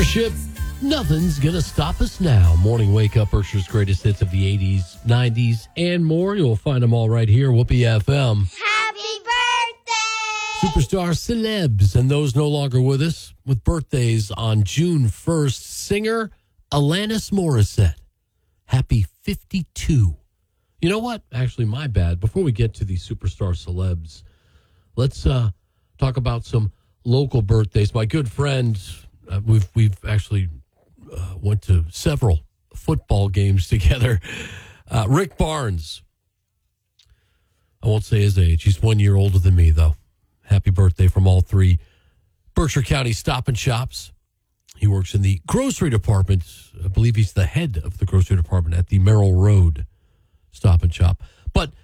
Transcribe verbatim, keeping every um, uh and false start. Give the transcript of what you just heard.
Starship, nothing's gonna stop us now. Morning Wake Up, Berkshire's greatest hits of the eighties, nineties, and more. You'll find them all right here, Whoopee F M. Happy birthday! Superstar celebs, and those no longer with us, with birthdays on June first. Singer Alanis Morissette. Happy fifty-two. You know what? Actually, my bad. Before we get to the superstar celebs, let's uh, talk about some local birthdays. My good friend, uh, we've we've actually uh, went to several football games together. Uh, Rick Barnes. I won't say his age. He's one year older than me, though. Happy birthday from all three Berkshire County Stop and Shops. He works in the grocery department. I believe he's the head of the grocery department at the Merrill Road Stop and Shop. But